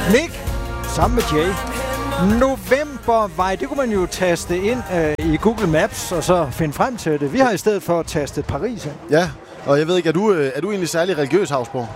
Nick, sammen med Jay. Novembervej, det kunne man jo taste ind i Google Maps, og så finde frem til det. Vi har i stedet for tastet Paris ind. Ja, og jeg ved ikke, er du egentlig særlig religiøs, Havsborg?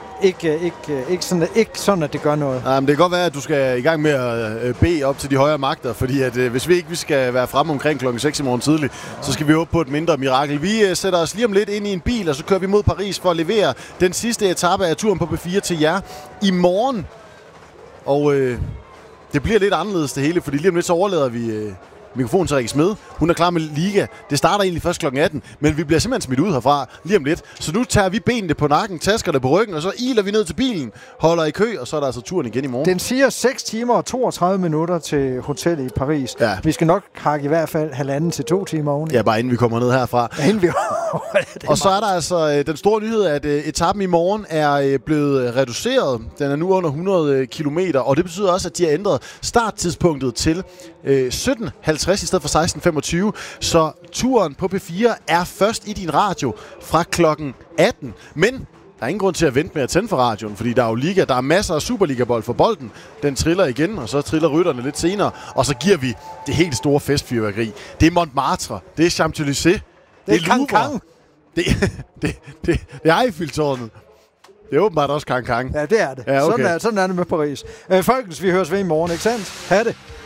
Ikke sådan, at det gør noget. Nej, men det kan godt være, at du skal i gang med at bede op til de højere magter, fordi at, hvis vi skal være fremme omkring klokken 6 i morgen tidlig, så skal vi håbe på et mindre mirakel. Vi sætter os lige om lidt ind i en bil, og så kører vi mod Paris for at levere den sidste etape af turen på B4 til jer i morgen. Og det bliver lidt anderledes det hele, fordi lige om lidt så overlader vi mikrofonen til Rikke Smed. Hun er klar med Liga. Det starter egentlig først klokken 18, men vi bliver simpelthen smidt ud herfra lige om lidt. Så nu tager vi benene på nakken, tasker det på ryggen, og så iler vi ned til bilen, holder i kø, og så er der altså turen igen i morgen. Den siger 6 timer og 32 minutter til hotellet i Paris. Ja. Vi skal nok hakke i hvert fald 1,5 til 2 timer oveni. Ja, bare inden vi kommer ned herfra. Ja, inden vi og så er der altså den store nyhed, at etappen i morgen er blevet reduceret. Den er nu under 100 kilometer, og det betyder også, at de har ændret starttidspunktet til 17.50 i stedet for 16.25. Så turen på P4 er først i din radio fra klokken 18. Men der er ingen grund til at vente med at tænde for radioen, fordi der er jo liga. Der er masser af Superliga-bold for bolden. Den triller igen, og så triller rytterne lidt senere. Og så giver vi det helt store festfyrværkeri. Det er Montmartre. Det er Champs-Élysées. Det er Louvre. Det er Eiffeltårnet. Det er åbenbart også Kang. Ja, det er det. Ja, okay. Sådan er det med Paris. Folkens, vi høres ved i morgen, ikke sandt? Ha' det.